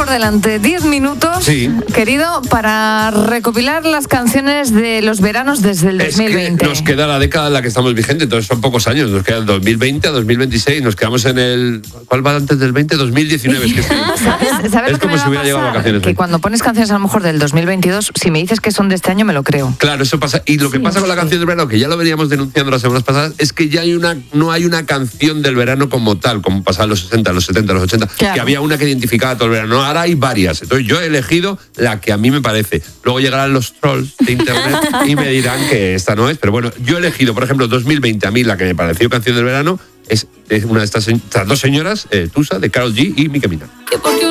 por delante 10 minutos, Sí. querido, para recopilar las canciones de los veranos desde el 2020. Es que nos queda la década en la que estamos vigentes, entonces son pocos años, nos queda el 2020 a 2026, nos quedamos en el... ¿Cuál va antes del 20? 2019. Es que ¿Sabes es lo que como me si va a hubiera llegado a pasar? vacaciones Que hoy. cuando pones canciones a lo mejor del 2022, si me dices que son de este año, me lo creo. Claro, eso pasa. Y lo que pasa con la canción del verano, que ya lo veníamos denunciando las semanas pasadas, es que ya no hay una canción del verano como tal, como pasaba en los 60, los 70, los 80, Claro. que había una que identificaba todo el verano. No, ahora hay varias. Entonces yo he elegido la que a mí me parece. Luego llegarán los trolls de internet y me dirán que esta no es. Pero bueno, yo he elegido, por ejemplo, 2020, a mí la que me pareció canción del verano es una de estas dos señoras, Tusa, de Karol G y Nicki Minaj.